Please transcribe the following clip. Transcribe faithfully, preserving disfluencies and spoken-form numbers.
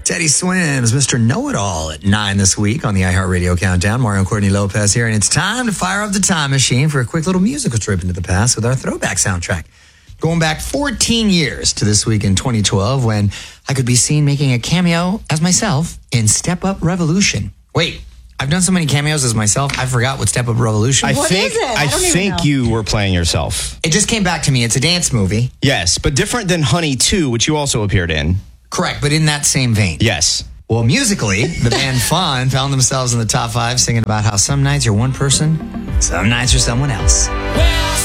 Teddy Swims, Mister Know-It-All at nine this week on the iHeartRadio Countdown. Mario and Courtney Lopez here, and it's time to fire up the time machine for a quick little musical trip into the past with our throwback soundtrack. Going back fourteen years to this week in twenty twelve when I could be seen making a cameo as myself in Step Up Revolution. Wait, I've done so many cameos as myself, I forgot what Step Up Revolution I was. think, is it? I I, don't even think know. you were playing yourself. It just came back to me. It's a dance movie. Yes, but different than Honey two, which you also appeared in. Correct, but in that same vein. Yes. Well, musically, the band Fun found themselves in the top five singing about how some nights you're one person, some nights you're someone else. Well,